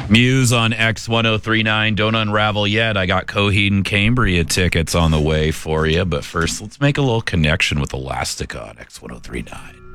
Muse on X1039. Don't unravel yet. I got Coheed and Cambria tickets on the way for you. But first, let's make a little connection with Elastica on X1039.